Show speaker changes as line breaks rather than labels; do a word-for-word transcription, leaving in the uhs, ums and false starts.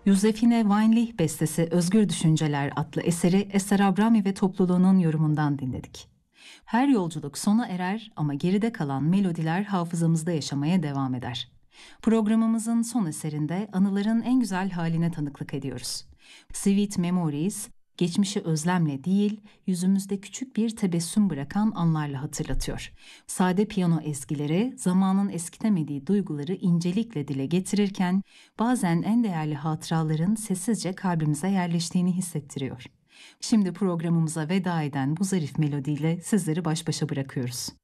Josefine Weinlich bestesi Özgür Düşünceler adlı eseri Eser Abrami ve topluluğunun yorumundan dinledik. Her yolculuk sona erer ama geride kalan melodiler hafızamızda yaşamaya devam eder. Programımızın son eserinde anıların en güzel haline tanıklık ediyoruz. Sweet Memories, geçmişi özlemle değil, yüzümüzde küçük bir tebessüm bırakan anlarla hatırlatıyor. Sade piyano ezgileri, zamanın eskitemediği duyguları incelikle dile getirirken, bazen en değerli hatıraların sessizce kalbimize yerleştiğini hissettiriyor. Şimdi programımıza veda eden bu zarif melodiyle sizleri baş başa bırakıyoruz.